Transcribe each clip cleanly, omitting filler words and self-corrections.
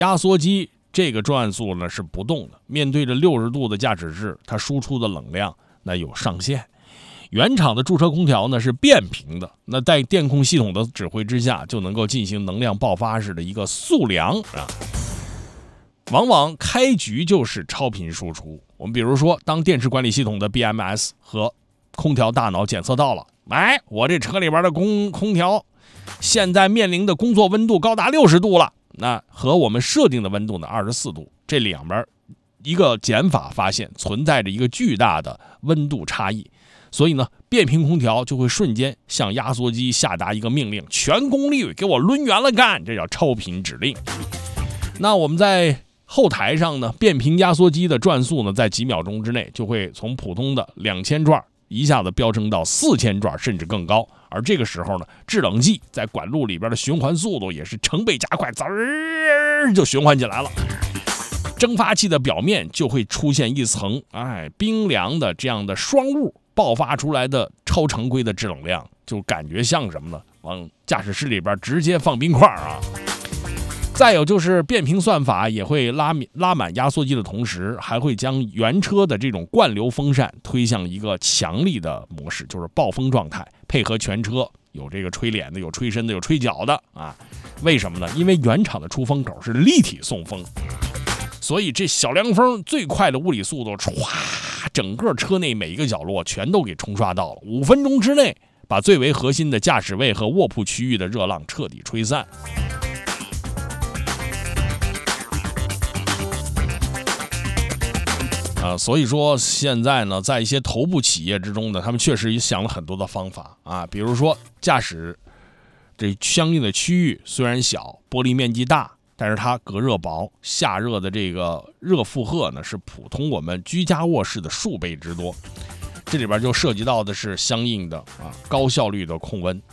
压缩机这个转速呢是不动的，面对着60度的驾驶室，它输出的冷量那有上限。原厂的驻车空调呢是变频的，那在电控系统的指挥之下，就能够进行能量爆发式的一个速凉啊。往往开局就是超频输出。我们比如说，当电池管理系统的 BMS 和空调大脑检测到了，我这车里边的空调现在面临的工作温度高达60度了，那和我们设定的温度呢24度，这两边一个减法发现存在着一个巨大的温度差异，所以呢，变频空调就会瞬间向压缩机下达一个命令，全功率给我抡圆了干，这叫超频指令。那我们在后台上呢，变频压缩机的转速呢，在几秒钟之内就会从普通的2000转一下子飙升到4000转，甚至更高。而这个时候呢，制冷剂在管路里边的循环速度也是成倍加快，滋儿就循环起来了。蒸发器的表面就会出现一层冰凉的这样的霜雾，爆发出来的超常规的制冷量，就感觉像什么呢？往驾驶室里边直接放冰块啊！再有就是变频算法也会拉满压缩机的同时，还会将原车的这种灌流风扇推向一个强力的模式，就是暴风状态，配合全车有这个吹脸的，有吹身的，有吹脚的啊。为什么呢？因为原厂的出风口是立体送风，所以这小凉风最快的物理速度，整个车内每一个角落全都给冲刷到了，5分钟之内把最为核心的驾驶位和卧铺区域的热浪彻底吹散。所以说现在呢，在一些头部企业之中呢，他们确实也想了很多的方法啊，比如说驾驶这相应的区域虽然小，玻璃面积大，但是它隔热薄，下热的这个热负荷呢是普通我们居家卧室的数倍之多。这里边就涉及到的是相应的高效率的控温，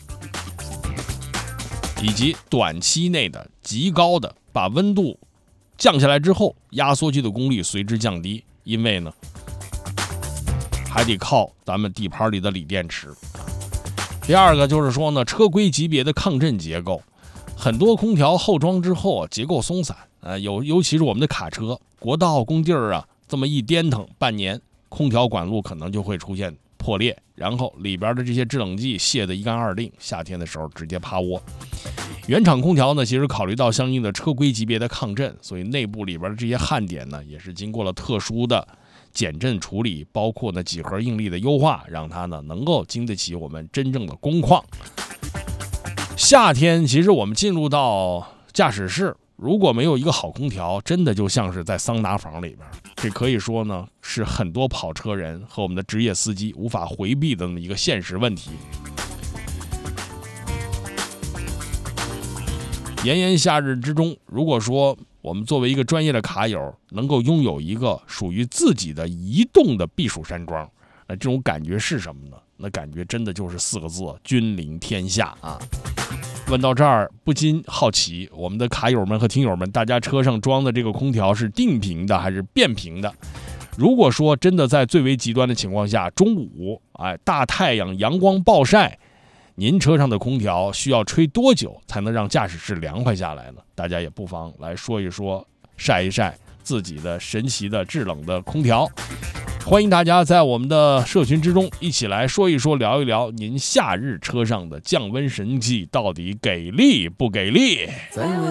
以及短期内的极高的把温度降下来之后，压缩机的功率随之降低。因为呢，还得靠咱们底盘里的锂电池。第二个就是说呢，车规级别的抗震结构，很多空调后装之后结构松散，尤其是我们的卡车，国道工地这么一颠腾，半年空调管路可能就会出现破裂，然后里边的这些制冷剂泄得一干二净，夏天的时候直接趴窝。原厂空调呢，其实考虑到相应的车规级别的抗震，所以内部里边的这些焊点呢，也是经过了特殊的减震处理，包括呢几何应力的优化，让它呢能够经得起我们真正的工况。夏天其实我们进入到驾驶室，如果没有一个好空调，真的就像是在桑拿房里边。这可以说呢，是很多跑车人和我们的职业司机无法回避的那么一个现实问题。炎炎夏日之中，如果说我们作为一个专业的卡友，能够拥有一个属于自己的移动的避暑山庄，那这种感觉是什么呢？那感觉真的就是4个字：君临天下啊！问到这儿，不禁好奇，我们的卡友们和听友们，大家车上装的这个空调是定频的还是变频的？如果说真的在最为极端的情况下，中午大太阳阳光暴晒，您车上的空调需要吹多久才能让驾驶室凉快下来呢？大家也不妨来说一说，晒一晒自己的神奇的制冷的空调。欢迎大家在我们的社群之中一起来说一说，聊一聊您夏日车上的降温神器到底给力不给力。